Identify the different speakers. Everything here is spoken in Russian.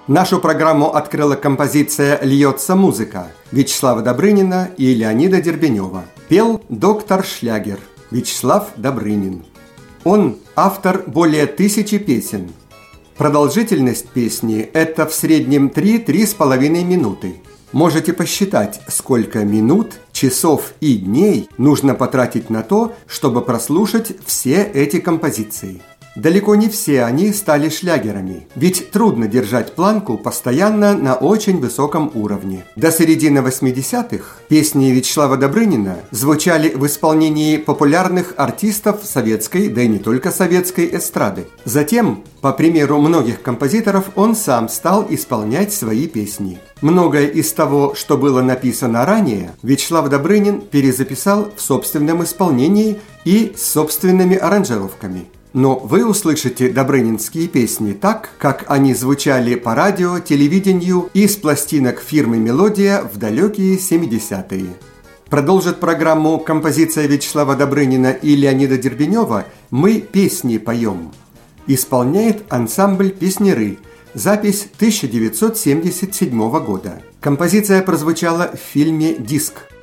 Speaker 1: Нашу программу открыла композиция «Льется музыка» Вячеслава Добрынина и Леонида Дербенева. Пел доктор Шлягер Вячеслав Добрынин. Он автор более 1000 песен. Продолжительность песни – это в среднем 3–3,5 минуты. Можете посчитать, сколько минут, часов и дней нужно потратить на то, чтобы прослушать все эти композиции. Далеко не все они стали шлягерами, ведь трудно держать планку постоянно на очень высоком уровне. До середины 80-х песни Вячеслава Добрынина звучали в исполнении популярных артистов советской, да и не только советской эстрады. Затем, по примеру многих композиторов, он сам стал исполнять свои песни. Многое из того, что было написано ранее, Вячеслав Добрынин перезаписал в собственном исполнении и с собственными аранжировками. Но вы услышите добрынинские песни так, как они звучали по радио, телевидению и с пластинок фирмы «Мелодия» в далекие 70-е. Продолжит программу композиция Вячеслава Добрынина и Леонида Дербенева «Мы песни поем». Исполняет ансамбль «Песняры». Запись 1977 года. Композиция прозвучала в фильме «Диск».